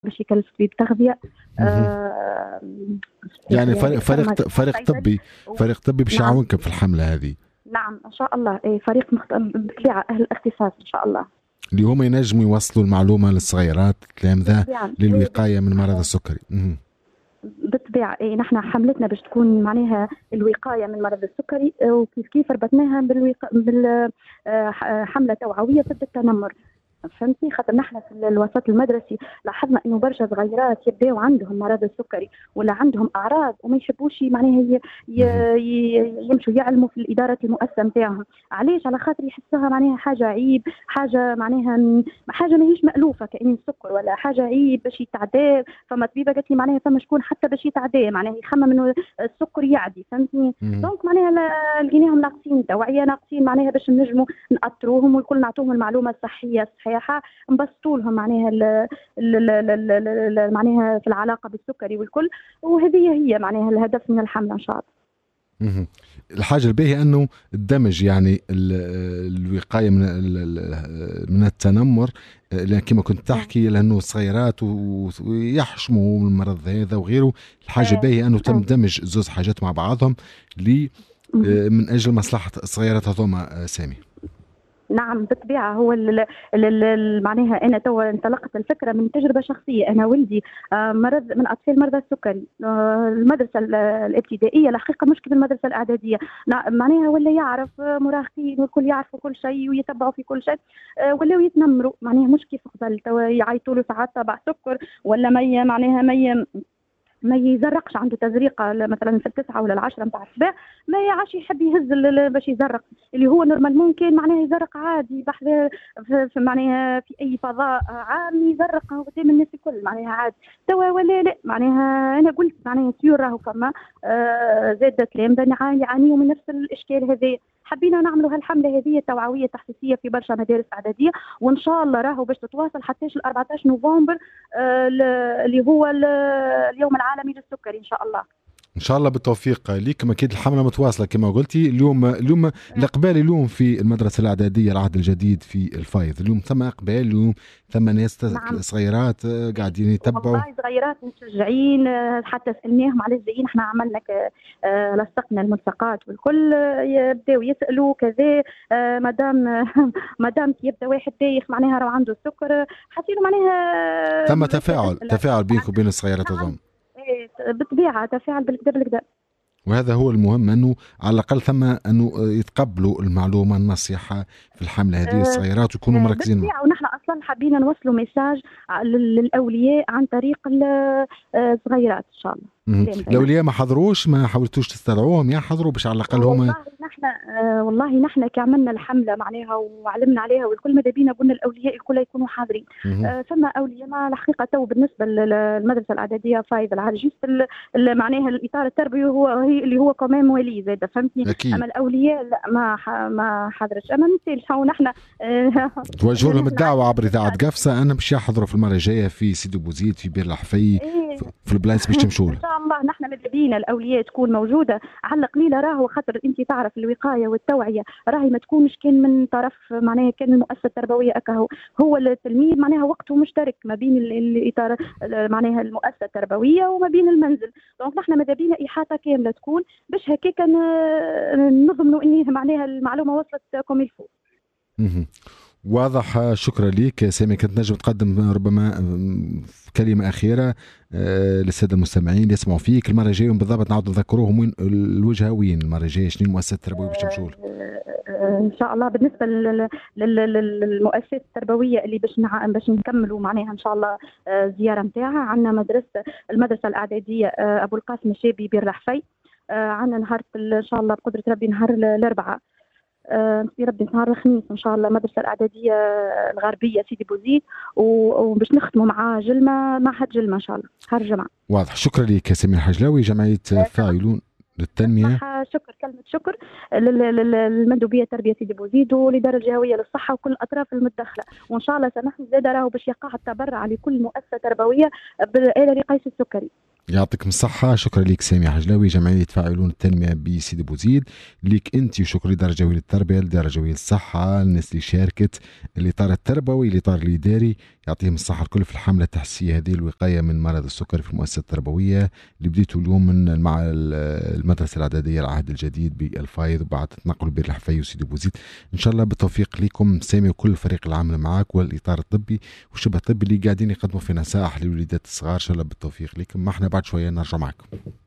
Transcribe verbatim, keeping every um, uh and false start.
باش يكلف طبيب تغذية. آه يعني فريق فريق فريق طبي فريق طبي باش يعاونكم في الحملة هذه. نعم إن شاء الله. إيه فريق مخت... بالطبيعة أهل الاختصاص إن شاء الله، اللي هم ينجموا يوصلوا المعلومة للصغيرات التلامذة للوقاية من مرض السكري. بالطبيعة إيه نحن حملتنا باش تكون معناها الوقاية من مرض السكري، وكيف كيف ربطناها بالوقا... بالحملة توعوية ضد التنمر. فهمتني؟ خاطر نحن في الوسط المدرسي لاحظنا انه برشا صغيرات يبداو عندهم مرض السكري ولا عندهم اعراض وما يحبوش معناها ي... ي... ي... يمشوا يعلموا في الاداره المؤسسه نتاعهم. علاش؟ على خاطر يحسوها معناها حاجه عيب، حاجه معناها حاجه ماهيش مالوفه كأن السكر، ولا حاجه عيب باش يتعدى. فما طبيبه قالت لي معناها فما شكون حتى باش يتعدى معناها يخمم انه السكر يعدي. فهمتني؟ دونك معناها لقيناهم ناقصين توعيه، ناقصين معناها باش نجموا نأطروهم والكل نعطوهم المعلومه الصحيه الصحيحه، نبسطوا لهم معناها ال ال ال ال معناها في العلاقه بالسكري والكل. وهذه هي معناها الهدف من الحمله ان شاء الله. الحاجه الباهيه انه الدمج يعني الوقايه من من التنمر، كما كنت تحكي، لانه صغيرات ويحشموا من المرض هذا وغيره. الحاجه الباهيه انه تم دمج زوز حاجات مع بعضهم لي من اجل مصلحه الصغيرات هذوما. سامي نعم بالطبيعة. هو معناها أنا توا انطلقت الفكرة من تجربة شخصية. أنا ولدي مرض من أطفال مرضى السكري. المدرسة الابتدائية الحقيقة مش كيف المدرسة الإعدادية، معناها ولا يعرف مراهقين والكل يعرفوا كل شيء ويتبعوا في كل شيء، ولا يتنمروا معناها مش كيف قبل. توا يعيطوا له ساعات تبع سكر ولا مية معناها مية ما يزرقش، عنده تزريقه مثلا في التسعه ولا العشره نتاع الصباح ما يعرفش يحب يهز باش يزرق، اللي هو نورمال ممكن معناها يزرق عادي بحذا معناها في اي فضاء عام يزرق قدام الناس الكل معناها عادي. توا ولا لا معناها انا قلت معناها سيور راهو فما آه زاد كلام يعانيوا من نفس الاشكال هذا. حبينا نعملوا هالحمله هذه التوعويه التحسيسيه في برشا مدارس اعداديه، وان شاء الله راهو باش تتواصل حتى أربعطاش نوفمبر آه اللي هو اليوم العالمي للسكري ان شاء الله. ان شاء الله بالتوفيق ليكم. اكيد الحمله متواصله كما قلتي. اليوم اليوم الاقبال اليوم في المدرسه الاعداديه العهد الجديد في الفايض، اليوم ثم اقبال، اليوم ثم ناس نعم. صغيرات قاعدين يتبعوا، والله صغيرات مشجعين. حتى سالناهم علاش جايين، احنا عملنا لصقنا الملصقات والكل يبداو يسالوا كذا. مادام مادام يبدا واحد دايخ معناها راه عنده السكر، حسينا معناها ثم تفاعل تفاعل بينك وبين الصغيرات هذوما. بالطبيعه تفاعل بالكدا بالكدا. وهذا هو المهم، انه على الاقل ثم انه يتقبلوا المعلومه النصيحه في الحمله هذه الصغيرات ويكونوا أه مركزين. بالطبيعه. ونحن اصلا حابين نوصلوا ميساج للاولياء عن طريق الصغيرات ان شاء الله. الاولياء ما حضروش، ما حاولتوش تستدعوهم يحضروا باش على الاقل هم؟ والله نحن آه والله نحن كعملنا الحمله معناها وعلمنا عليها والكل ماذا بينا قلنا الاولياء الكل يكونوا حاضرين. آه ثم اولياء ما الحقيقه تو بالنسبه للمدرسه الاعداديه فايض العرجيس معناها الاطار التربوي هو هي اللي هو كمان ولي زاد. فهمتني؟ أكيد. اما الاولياء لا ما ما حضرش. اما مثال هو نحن آه توجهوا لهم الدعوه عبر اذاعه قفصه انا باش يحضروا في المره الجايه في سيدي بوزيد في بير الحفي إيه في البلايص باش تمشوا ان شاء الله. نحن ماذا بينا الاولياء تكون موجوده على القليله، راهو خاطر انت تعرف الوقايه والتوعيه راهي ما تكونش كان من طرف معناها كان المؤسسه التربويه اكاهو هو التلميذ معناها وقته مشترك ما بين الاطار معناها المؤسسه التربويه وما بين المنزل. دونك نحن ماذا بينا احاطه كامله تكون باش هكاك نضمنوا ان معناها المعلومه وصلت كوم الفو. واضح. شكرا لك سامي. كنت نجم تقدم ربما كلمة أخيرة للسادة المستمعين يسمعوا فيك المرة الجاية بالضبط، نعود نذكروهم وين الوجهة، وين المرة الجاية شنو المؤسسة التربوية باش تمشوا ان شاء الله. بالنسبة للمؤسسات التربوية اللي باش باش نكملوا معناها ان شاء الله زيارة نتاعها، عندنا مدرسة المدرسة الإعدادية أبو القاسم الشابي بير الحفي، عندنا نهار ان شاء الله بقدرة ربي نهار الأربعاء في ربي نهار الخميس ان شاء الله المدرسه الاعداديه الغربيه سيدي بوزيد، وباش نختموا مع جلمه معهد جلمه ان شاء الله نهار الجمعه. واضح. شكرا لك يا سمير حجلاوي جمعيه فاعلون للتنميه. شكر كلمه شكر للمندوبيه التربيه سيدي بوزيد والاداره الجهويه للصحه وكل الاطراف المتدخله، وان شاء الله سنحن زاد راهو باش يقع التبرع لكل مؤسسه تربويه بالاله لقيس السكري. يعطيكم الصحة. شكرا لك سامي حجلاوي، جمعية فاعلون التنمية بسيدي بوزيد. ليك أنت وشكرا لدرجة ويل التربية، لدرجة ويل الصحة، الناس اللي شاركت، الإطار التربوي، الإطار الإداري، يعطيهم الصحة الكل في الحملة التحسية هذه الوقاية من مرض السكري في المؤسسة التربوية اللي بديتوا اليوم من مع المدرسة الإعدادية العهد الجديد بالفايض، وبعد تنقلوا بين الحفاي وسيدي بوزيد. إن شاء الله بالتوفيق لكم سامي وكل فريق العمل معاك والإطار الطبي والشبه الطبي اللي قاعدين يقدموا في نصائح للوليدات الصغار. إن شاء الله بالتوفيق لكم. ما احنا بعد شوية نرجع معكم.